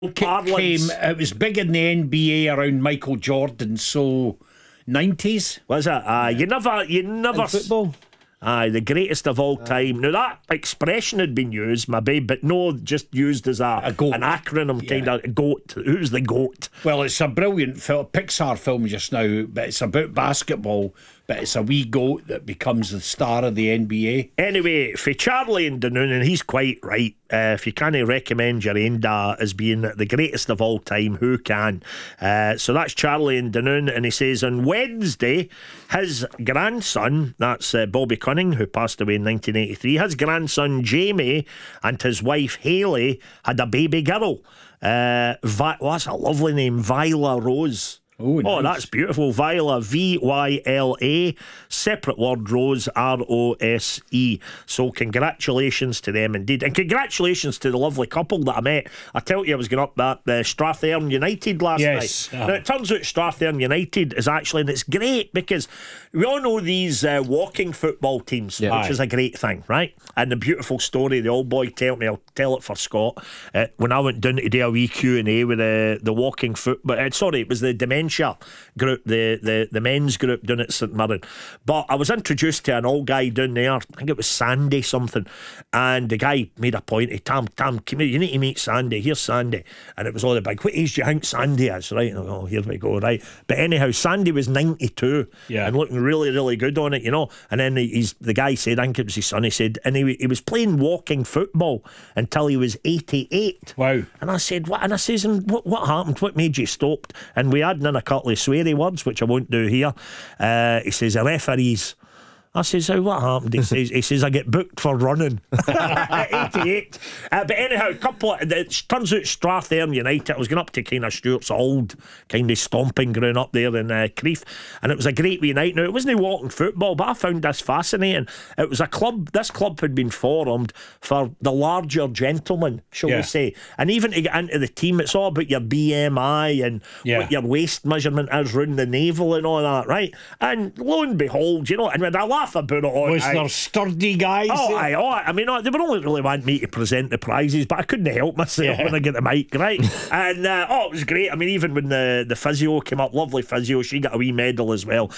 Parlance. It was big in the NBA around Michael Jordan, so 90s. Was it? You never In football. Aye, the greatest of all time. Now that expression had been used, maybe, but no, just used as a goat. an acronym, kind of goat. Who's the goat? Well, it's a brilliant Pixar film just now, but it's about basketball, but it's a wee goat that becomes the star of the NBA. Anyway, for Charlie and Dunoon, and he's quite right. If you can't recommend your Enda as being the greatest of all time, who can? So that's Charlie and Dunoon, and he says on Wednesday, his grandson, that's Bobby Cunning, who passed away in 1983, his grandson Jamie and his wife Hayley had a baby girl. What's a lovely name? Viola Rose. Oh, nice. That's beautiful. Viola, Vyla, separate word, Rose, Rose. So congratulations to them indeed. And congratulations to the lovely couple that I met. I tell you, I was going up that Strathern United last night. Now, it turns out Strathern United is actually, and it's great because we all know these walking football teams, which is a great thing, right? And the beautiful story the old boy told me, I'll tell it for Scott, when I went down to do a wee Q&A with the walking football, it was the dementia group, the men's group down at St Mirren. But I was introduced to an old guy down there, I think it was Sandy something, and the guy made a point of, Tam, come here, you need to meet Sandy. Here's Sandy. And it was all the big, what age do you think Sandy is? Right? Oh, here we go, right. But anyhow, Sandy was 92 and looking really, really good on it, you know. And then the guy said, I think it was his son, he said, and he was playing walking football until he was 88. Wow. And I said, what? And I says, and what happened? What made you stop? And we had in a couple of sweary words, which I won't do here. He says, the referees. I says, oh, what happened? He says, I get booked for running. 88. But anyhow, it turns out Strathern United, I was going up to kind of Stuart's old kind of stomping ground up there in Crieff, and it was a great wee night. Now, it wasn't walking football, but I found this fascinating. It was a club, this club had been formed for the larger gentlemen, shall we say. And even to get into the team, it's all about your BMI and what your waist measurement is round the navel and all that, right? And lo and behold, you know, and when I laugh about it all. Was there sturdy guys? I mean, they were only really wanting me to present the prizes, but I couldn't help myself when I get the mic, right? And it was great. I mean, even when the physio came up, lovely physio, she got a wee medal as well.